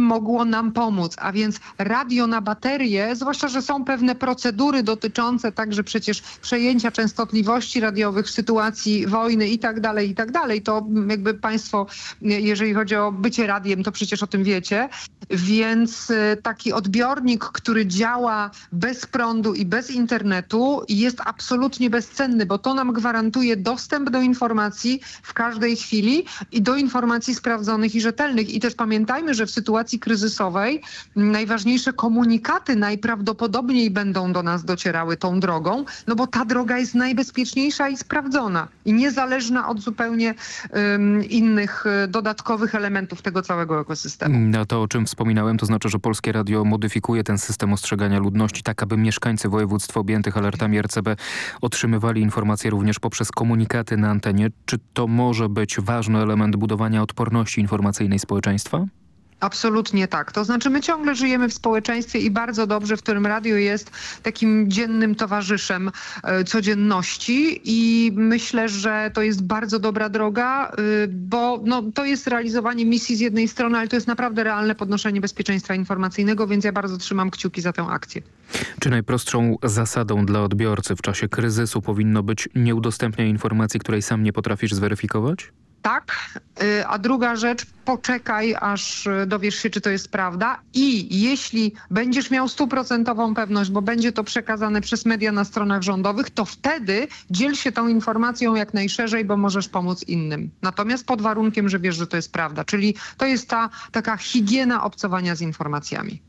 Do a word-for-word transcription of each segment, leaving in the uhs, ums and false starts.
mogło nam pomóc. A więc radio na baterię, zwłaszcza, że są pewne procedury dotyczące także przecież przejęcia częstotliwości radiowych w sytuacji wojny i tak dalej, i tak dalej. To jakby państwo, jeżeli chodzi o bycie radiem, to przecież o tym wiecie. Więc taki odbiornik, który działa bez prądu i bez internetu, jest absolutnie bezcenny, bo to nam gwarantuje dostęp do informacji w każdej chwili i do informacji sprawdzonych i rzetelnych. I też pamiętajmy, że w sytuacji kryzysowej najważniejsze komunikaty najprawdopodobniej będą do nas docierały tą drogą, no bo ta droga jest najbezpieczniejsza i sprawdzona i niezależna od zupełnie um, innych dodatkowych elementów tego całego ekosystemu. No to, o czym wspominałem, to znaczy, że Polskie Radio modyfikuje ten system ostrzegania ludności tak, aby mieszkańcy województw objętych alertami R C B otrzymywali informacje również poprzez komunikaty na antenie. Czy to może być ważny element budowania odporności informacyjnej społeczeństwa? Absolutnie tak. To znaczy my ciągle żyjemy w społeczeństwie i bardzo dobrze, w którym radio jest takim dziennym towarzyszem e, codzienności i myślę, że to jest bardzo dobra droga, y, bo no, to jest realizowanie misji z jednej strony, ale to jest naprawdę realne podnoszenie bezpieczeństwa informacyjnego, więc ja bardzo trzymam kciuki za tę akcję. Czy najprostszą zasadą dla odbiorcy w czasie kryzysu powinno być nie udostępnianie informacji, której sam nie potrafisz zweryfikować? Tak, a druga rzecz, poczekaj, aż dowiesz się, czy to jest prawda i jeśli będziesz miał stuprocentową pewność, bo będzie to przekazane przez media na stronach rządowych, to wtedy dziel się tą informacją jak najszerzej, bo możesz pomóc innym. Natomiast pod warunkiem, że wiesz, że to jest prawda, czyli to jest ta taka higiena obcowania z informacjami.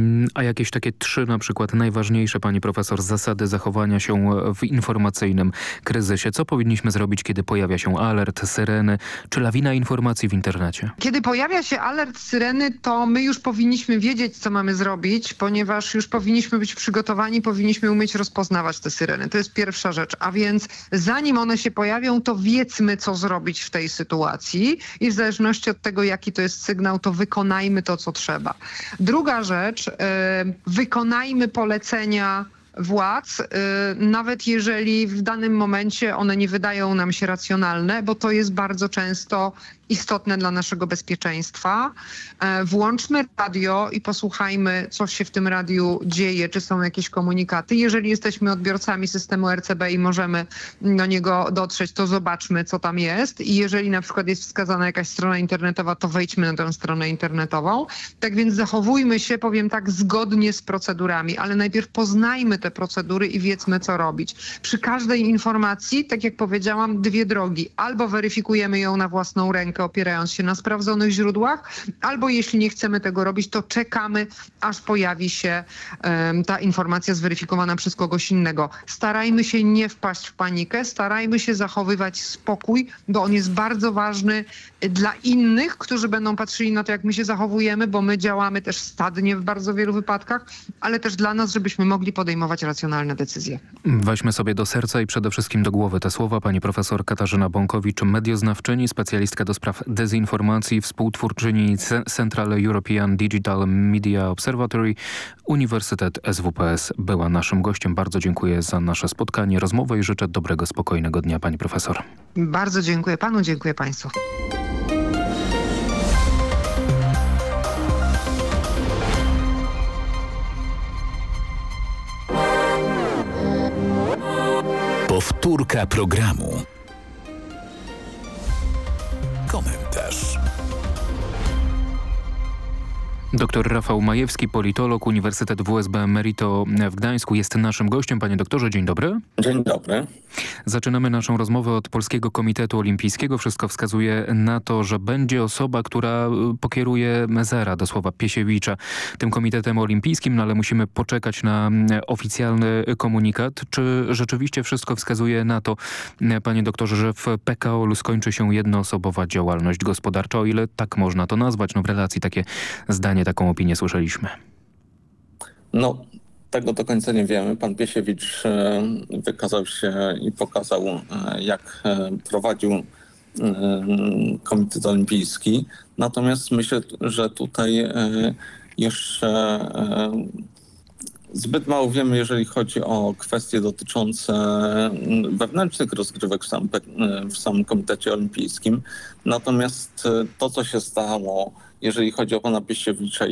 A jakieś takie trzy na przykład najważniejsze, pani profesor, zasady zachowania się w informacyjnym kryzysie? Co powinniśmy zrobić, kiedy pojawia się alert, syreny czy lawina informacji w internecie? Kiedy pojawia się alert, syreny, to my już powinniśmy wiedzieć, co mamy zrobić, ponieważ już powinniśmy być przygotowani, powinniśmy umieć rozpoznawać te syreny. To jest pierwsza rzecz. A więc zanim one się pojawią, to wiedzmy, co zrobić w tej sytuacji i w zależności od tego, jaki to jest sygnał, to wykonajmy to, co trzeba. Druga rzecz, wykonajmy polecenia władz, nawet jeżeli w danym momencie one nie wydają nam się racjonalne, bo to jest bardzo często istotne dla naszego bezpieczeństwa. Włączmy radio i posłuchajmy, co się w tym radiu dzieje, czy są jakieś komunikaty. Jeżeli jesteśmy odbiorcami systemu R C B i możemy do niego dotrzeć, to zobaczmy, co tam jest. I jeżeli na przykład jest wskazana jakaś strona internetowa, to wejdźmy na tę stronę internetową. Tak więc zachowujmy się, powiem tak, zgodnie z procedurami, ale najpierw poznajmy te procedury i wiedzmy, co robić. Przy każdej informacji, tak jak powiedziałam, dwie drogi. Albo weryfikujemy ją na własną rękę, opierając się na sprawdzonych źródłach, albo jeśli nie chcemy tego robić, to czekamy, aż pojawi się um, ta informacja zweryfikowana przez kogoś innego. Starajmy się nie wpaść w panikę, starajmy się zachowywać spokój, bo on jest bardzo ważny dla innych, którzy będą patrzyli na to, jak my się zachowujemy, bo my działamy też stadnie w bardzo wielu wypadkach, ale też dla nas, żebyśmy mogli podejmować racjonalne decyzje. Weźmy sobie do serca i przede wszystkim do głowy te słowa. Pani profesor Katarzyna Bąkowicz, medioznawczyni, specjalistka do spraw dezinformacji, współtwórczyni Central European Digital Media Observatory, Uniwersytet S W P S była naszym gościem. Bardzo dziękuję za nasze spotkanie, rozmowę i życzę dobrego, spokojnego dnia, pani profesor. Bardzo dziękuję panu, dziękuję państwu. Powtórka programu. Komentarz. Doktor Rafał Majewski, politolog, Uniwersytet W S B Emerito w Gdańsku jest naszym gościem. Panie doktorze, dzień dobry. Dzień dobry. Zaczynamy naszą rozmowę od Polskiego Komitetu Olimpijskiego. Wszystko wskazuje na to, że będzie osoba, która pokieruje Mezera, do słowa Piesiewicza, tym Komitetem Olimpijskim, no ale musimy poczekać na oficjalny komunikat. Czy rzeczywiście wszystko wskazuje na to, panie doktorze, że w P K O L skończy się jednoosobowa działalność gospodarcza, o ile tak można to nazwać? No w relacji takie zdanie, taką opinię słyszeliśmy. No, tego do końca nie wiemy. Pan Piesiewicz wykazał się i pokazał, jak prowadził Komitet Olimpijski. Natomiast myślę, że tutaj jeszcze zbyt mało wiemy, jeżeli chodzi o kwestie dotyczące wewnętrznych rozgrywek w samym, w samym Komitecie Olimpijskim. Natomiast to, co się stało, jeżeli chodzi o pana Piesiewicza